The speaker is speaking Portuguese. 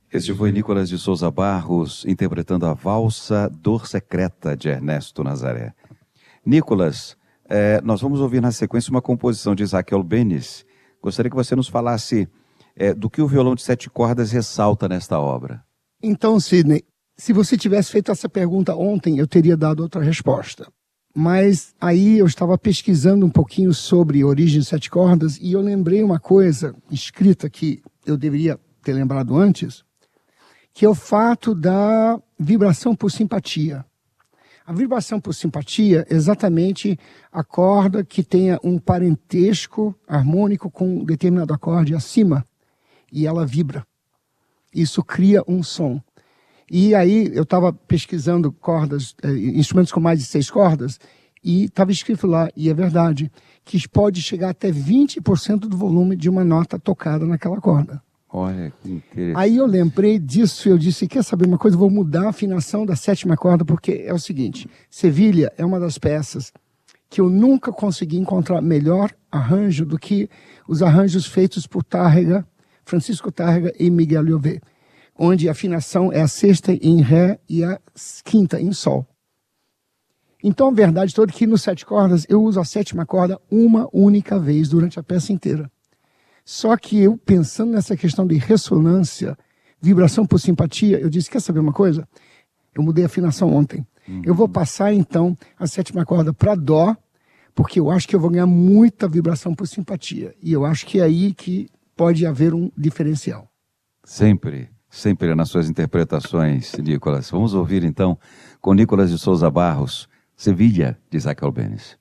Este foi Nicolas de Souza Barros interpretando a valsa Dor Secreta de Ernesto Nazaré. Nicolas, nós vamos ouvir na sequência uma composição de Isaac Albéniz. Gostaria que você nos falasse do que o violão de 7 cordas ressalta nesta obra. Então, Sidney, se você tivesse feito essa pergunta ontem, eu teria dado outra resposta. Mas aí eu estava pesquisando um pouquinho sobre origem de 7 cordas e eu lembrei uma coisa escrita que eu deveria ter lembrado antes, que é o fato da vibração por simpatia. A vibração por simpatia é exatamente a corda que tenha um parentesco harmônico com um determinado acorde acima, e ela vibra. Isso cria um som. E aí eu estava pesquisando cordas, instrumentos com mais de 6 cordas, e estava escrito lá, e é verdade, que pode chegar até 20% do volume de uma nota tocada naquela corda. Olha, que interessante. Aí eu lembrei disso, eu disse, quer saber uma coisa? Vou mudar a afinação da 7ª corda, porque é o seguinte, Sevilha é uma das peças que eu nunca consegui encontrar melhor arranjo do que os arranjos feitos por Tárrega, Francisco Tárrega e Miguel Llovet, onde a afinação é a 6ª em Ré e a 5ª em Sol. Então a verdade toda é que nos 7 cordas eu uso a 7ª corda uma única vez durante a peça inteira. Só que eu, pensando nessa questão de ressonância, vibração por simpatia, eu disse, quer saber uma coisa? Eu mudei a afinação ontem. Eu vou passar, então, a 7ª corda para Dó, porque eu acho que eu vou ganhar muita vibração por simpatia. E eu acho que é aí que pode haver um diferencial. Sempre nas suas interpretações, Nicolas. Vamos ouvir, então, com Nicolas de Souza Barros, Sevilha, de Isaac Albéniz.